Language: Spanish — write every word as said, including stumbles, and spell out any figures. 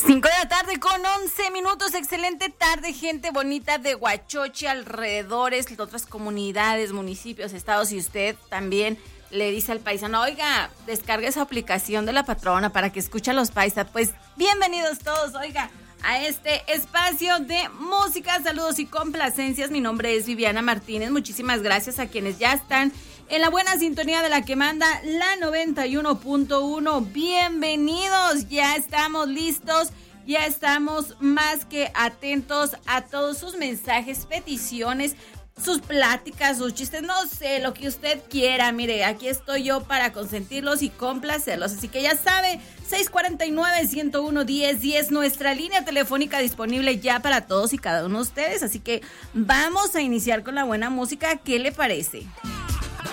cinco de la tarde con once minutos. Excelente tarde, gente bonita de Huachochi, alrededores, otras comunidades, municipios, estados, y usted también le dice al paisano, oiga, descarga esa aplicación de la patrona para que escuche a los paisas. Pues bienvenidos todos, oiga, a este espacio de música, saludos y complacencias. Mi nombre es Viviana Martínez. Muchísimas gracias a quienes ya están en la buena sintonía de la que manda la noventa y uno punto uno. Bienvenidos, ya estamos listos, ya estamos más que atentos a todos sus mensajes, peticiones, sus pláticas, sus chistes, no sé, lo que usted quiera. Mire, aquí estoy yo para consentirlos y complacerlos. Así que ya sabe, seis cuatro nueve, uno uno, uno cero uno cero, nuestra línea telefónica disponible ya para todos y cada uno de ustedes. Así que vamos a iniciar con la buena música. ¿Qué le parece?